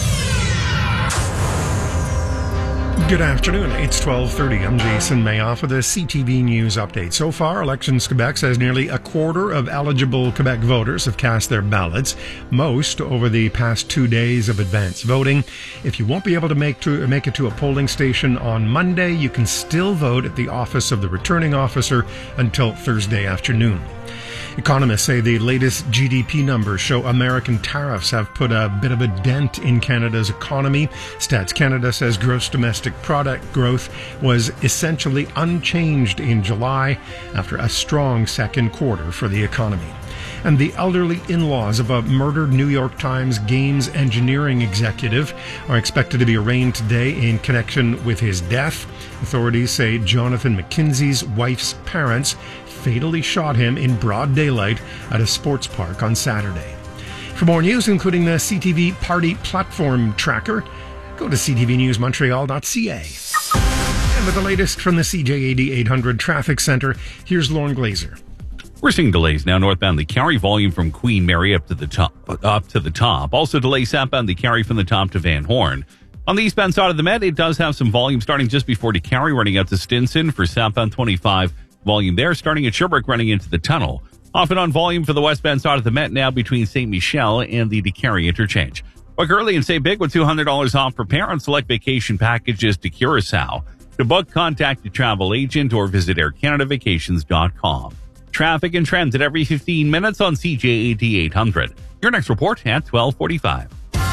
Good afternoon. It's twelve thirty. I'm Jason Mayoff with a C T V News update. So far, Elections Quebec says nearly a quarter of eligible Quebec voters have cast their ballots, most over the past two days of advance voting. If you won't be able to make to make it to a polling station on Monday, you can still vote at the office of the returning officer until Thursday afternoon. Economists say the latest G D P numbers show American tariffs have put a bit of a dent in Canada's economy. Stats Canada says gross domestic product growth was essentially unchanged in July after a strong second quarter for the economy. And the elderly in-laws of a murdered New York Times games engineering executive are expected to be arraigned today in connection with his death. Authorities say Jonathan McKinsey's wife's parents fatally shot him in broad daylight at a sports park on Saturday. For more news, including the C T V Party Platform Tracker, go to c t v news montreal dot c a. And with the latest from the C J A D eight hundred Traffic Center, here's Lauren Glazer. We're seeing delays now northbound the Carry volume from Queen Mary up to the top. Up to the top. Also delays southbound the Carry from the top to Van Horn. On the eastbound side of the Met, it does have some volume starting just before the Carry, running out to Stinson for southbound twenty-five. Volume there starting at Sherbrooke, running into the tunnel. Off and on volume for the westbound side of the Met now between Saint Michel and the DeCarry interchange. Book early and save big with two hundred dollars off for parents. Select vacation packages to Curacao. To book, contact a travel agent or visit air canada vacations dot com. Traffic and trends at every fifteen minutes on C J A D eight hundred. Your next report at twelve forty-five.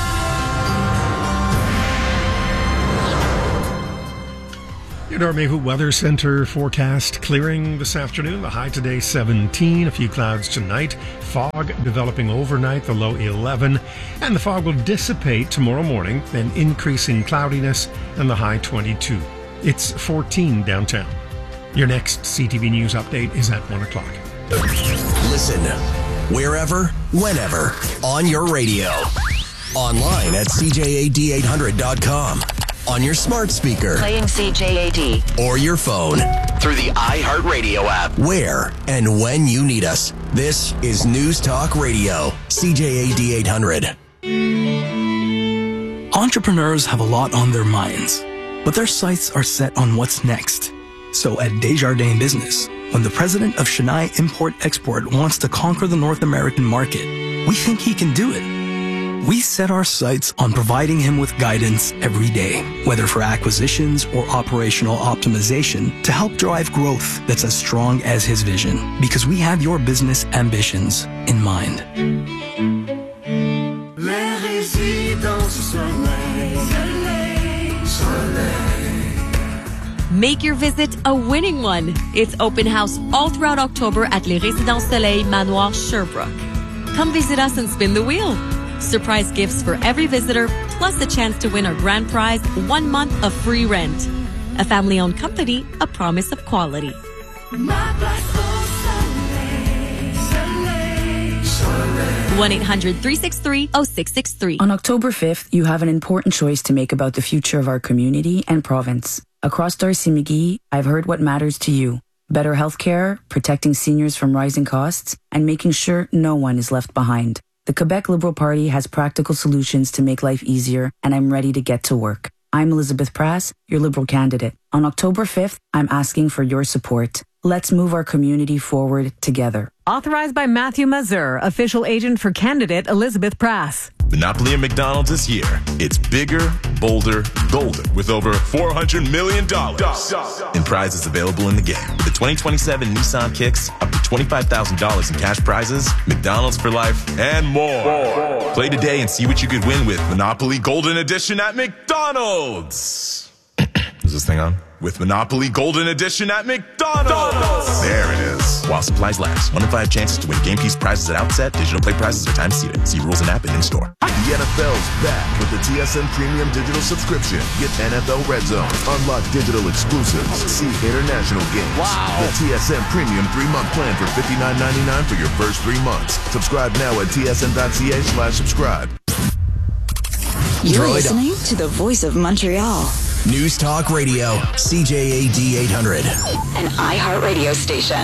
Your Mayhew Weather Center forecast clearing this afternoon. The high today seventeen, a few clouds tonight. Fog developing overnight, the low eleven. And the fog will dissipate tomorrow morning, then increase in cloudiness and the high twenty-two. It's fourteen downtown. Your next C T V News update is at one o'clock. Listen, wherever, whenever, on your radio. Online at c j a d eight hundred dot com. On your smart speaker. Playing C J A D. Or your phone. Through the iHeartRadio app. Where and when you need us. This is News Talk Radio. C J A D eight hundred. Entrepreneurs have a lot on their minds, but their sights are set on what's next. So at Desjardins Business, when the president of Chennai Import-Export wants to conquer the North American market, we think he can do it. We set our sights on providing him with guidance every day, whether for acquisitions or operational optimization, to help drive growth that's as strong as his vision, because we have your business ambitions in mind. Les résidences soleil, soleil, soleil. Make your visit a winning one. It's open house all throughout October at Les Résidences Soleil Manoir Sherbrooke. Come visit us and spin the wheel. Surprise gifts for every visitor, plus a chance to win our grand prize, one month of free rent. A family-owned company, a promise of quality. one eight hundred, three six three, oh six six three. On October fifth, you have an important choice to make about the future of our community and province. Across Darcy McGee, I've heard what matters to you. Better healthcare, protecting seniors from rising costs, and making sure no one is left behind. The Quebec Liberal Party has practical solutions to make life easier, and I'm ready to get to work. I'm Elizabeth Prass, your Liberal candidate. On October fifth, I'm asking for your support. Let's move our community forward together. Authorized by Matthew Mazur, official agent for candidate Elizabeth Prass. Monopoly at McDonald's this year. It's bigger, bolder, golden, with over four hundred million dollars in prizes available in the game. With the twenty twenty-seven Nissan Kicks, up to twenty-five thousand dollars in cash prizes, McDonald's for life, and more. more. Play today and see what you could win with Monopoly Golden Edition at McDonald's. Is this thing on? With Monopoly Golden Edition at McDonald's. There it is. While supplies last. One in five chances to win game piece prizes at outset. Digital play prizes are time seated. See rules and app and in-store. The N F L's back with the T S N Premium Digital Subscription. Get N F L Red Zone. Unlock digital exclusives. See international games. Wow. The T S N Premium three-month plan for fifty-nine ninety-nine for your first three months. Subscribe now at t s n dot c a slash subscribe. You're listening to the Voice of Montreal. News Talk Radio, C J A D eight hundred. An iHeartRadio station.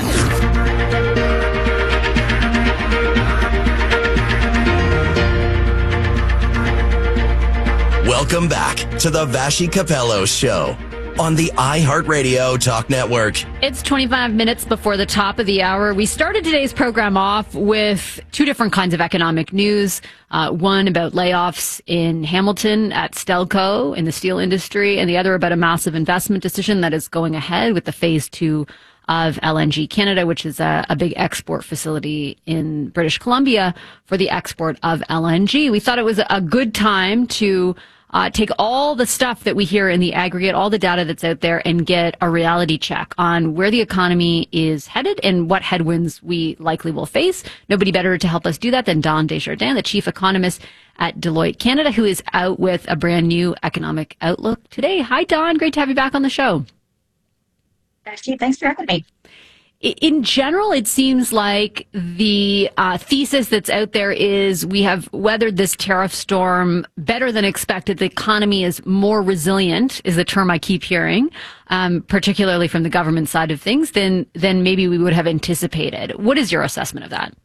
Welcome back to the Vashi Capello Show on the iHeartRadio Talk Network. It's twenty-five minutes before the top of the hour. We started today's program off with two different kinds of economic news. Uh, one about layoffs in Hamilton at Stelco in the steel industry, and the other about a massive investment decision that is going ahead with the phase two of L N G Canada, which is a, a big export facility in British Columbia for the export of L N G. We thought it was a good time to uh, take all the stuff that we hear in the aggregate, all the data that's out there, and get a reality check on where the economy is headed and what headwinds we likely will face. Nobody better to help us do that than Don Desjardins, the chief economist at Deloitte Canada, who is out with a brand new economic outlook today. Hi, Don. Great to have you back on the show. Actually, thanks for having me. In general, it seems like the uh, thesis that's out there is we have weathered this tariff storm better than expected. The economy is more resilient, is the term I keep hearing, um, particularly from the government side of things, than, than maybe we would have anticipated. What is your assessment of that?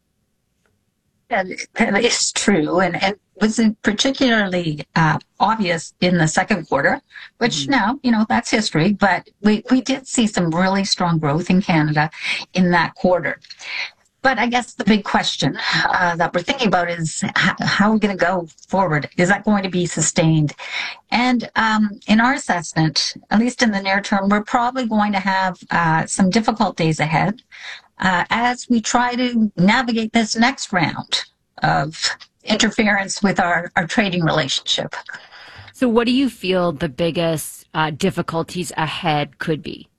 That is true, and it was particularly uh, obvious in the second quarter, which mm-hmm. now, you know, that's history, but we, we did see some really strong growth in Canada in that quarter. But I guess the big question uh, that we're thinking about is how, how are we going to go forward? Is that going to be sustained? And um, in our assessment, at least in the near term, we're probably going to have uh, some difficult days ahead. Uh, as we try to navigate this next round of interference with our, our trading relationship. So what do you feel the biggest uh, difficulties ahead could be?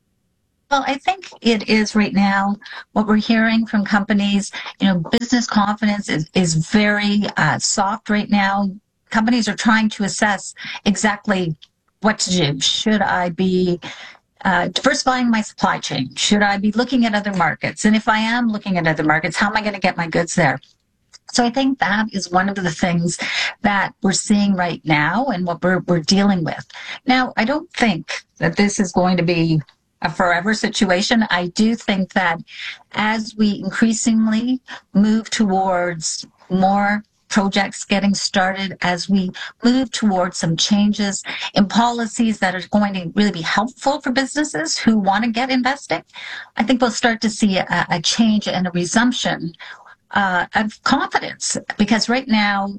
Well, I think it is right now what we're hearing from companies. You know, business confidence is, is very uh, soft right now. Companies are trying to assess exactly what to do. Should I be Uh, diversifying my supply chain? Should I be looking at other markets? And if I am looking at other markets, how am I going to get my goods there? So I think that is one of the things that we're seeing right now and what we're, we're dealing with. Now, I don't think that this is going to be a forever situation. I do think that as we increasingly move towards more projects getting started, as we move towards some changes in policies that are going to really be helpful for businesses who want to get investing, I think we'll start to see a, a change and a resumption uh, of confidence. Because right now,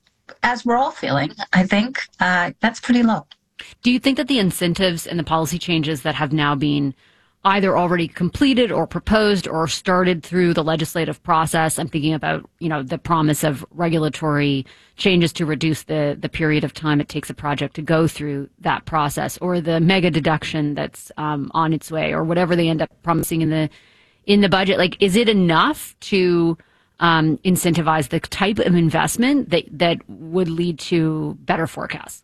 as we're all feeling, I think uh, that's pretty low. Do you think that the incentives and the policy changes that have now been either already completed or proposed or started through the legislative process? I'm thinking about, you know, the promise of regulatory changes to reduce the, the period of time it takes a project to go through that process, or the mega deduction that's um, on its way, or whatever they end up promising in the in the budget. Like, is it enough to um, incentivize the type of investment that, that would lead to better forecasts?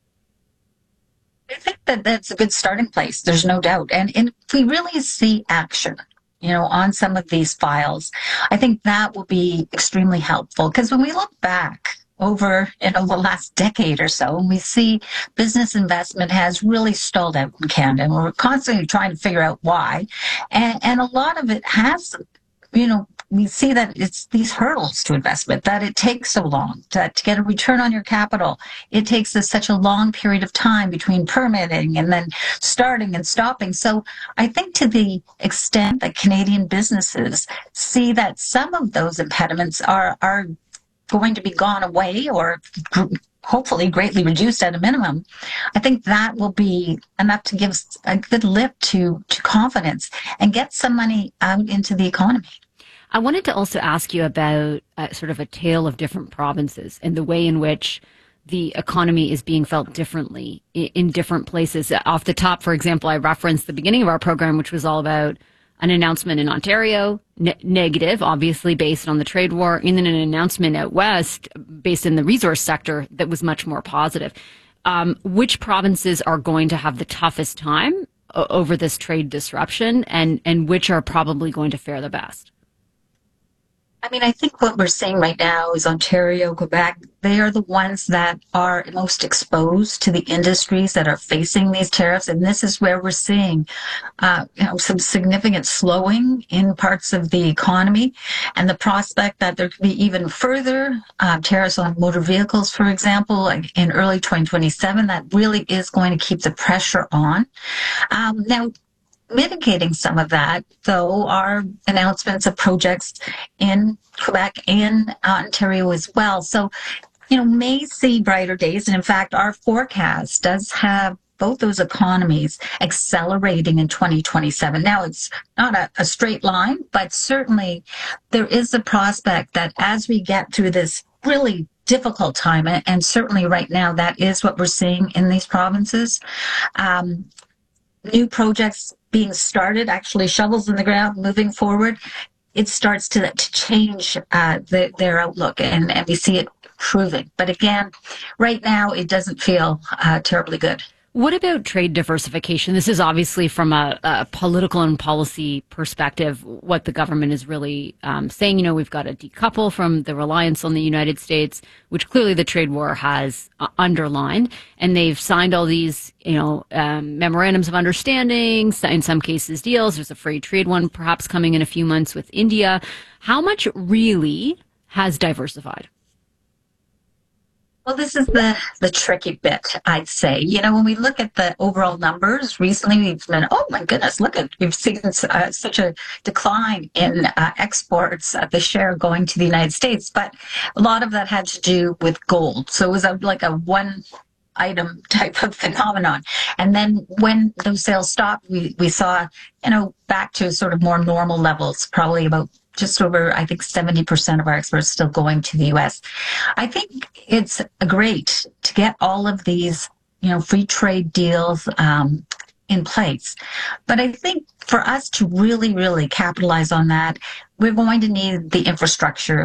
I think that that's a good starting place. There's no doubt. And, and if we really see action, you know, on some of these files, I think that will be extremely helpful. Because when we look back over, you know, the last decade or so, and we see business investment has really stalled out in Canada, and we're constantly trying to figure out why. And, and a lot of it has, you know, we see that it's these hurdles to investment, that it takes so long to, to get a return on your capital. It takes us such a long period of time between permitting and then starting and stopping. So I think to the extent that Canadian businesses see that some of those impediments are, are going to be gone away, or hopefully greatly reduced at a minimum, I think that will be enough to give a good lift to, to confidence and get some money out into the economy. I wanted to also ask you about uh, sort of a tale of different provinces and the way in which the economy is being felt differently in, in different places. Off the top, for example, I referenced the beginning of our program, which was all about an announcement in Ontario, ne- negative, obviously based on the trade war, and then an announcement out west based in the resource sector that was much more positive. Um, which provinces are going to have the toughest time o- over this trade disruption, and, and which are probably going to fare the best? I mean, I think what we're seeing right now is Ontario, Quebec, they are the ones that are most exposed to the industries that are facing these tariffs. And this is where we're seeing, uh, you know, some significant slowing in parts of the economy, and the prospect that there could be even further uh, tariffs on motor vehicles, for example, like in early twenty twenty-seven, that really is going to keep the pressure on. Um, now, mitigating some of that, though, are announcements of projects in Quebec and Ontario as well. So, you know, may see brighter days. And in fact, our forecast does have both those economies accelerating in twenty twenty-seven. Now, it's not a, a straight line, but certainly there is a prospect that as we get through this really difficult time, and certainly right now that is what we're seeing in these provinces, um, new projects being started, actually shovels in the ground, moving forward, it starts to, to change uh, the, their outlook, and, and we see it improving. But again, right now it doesn't feel uh, terribly good. What about trade diversification? This is obviously from a, a political and policy perspective, what the government is really um, saying. You know, we've got to decouple from the reliance on the United States, which clearly the trade war has uh, underlined. And they've signed all these, you know, um, memorandums of understanding, in some cases deals. There's a free trade one perhaps coming in a few months with India. How much really has diversified? Well, this is the, the tricky bit, I'd say. You know, when we look at the overall numbers, recently we've been, oh my goodness, look at, we've seen uh, such a decline in uh, exports, uh, the share going to the United States. But a lot of that had to do with gold. So it was a, like a one item type of phenomenon. And then when those sales stopped, we, we saw, you know, back to sort of more normal levels, probably about just over, I think, seventy percent of our exports still going to the U S. I think it's great to get all of these, you know, free trade deals um, in place. But I think for us to really, really capitalize on that, we're going to need the infrastructure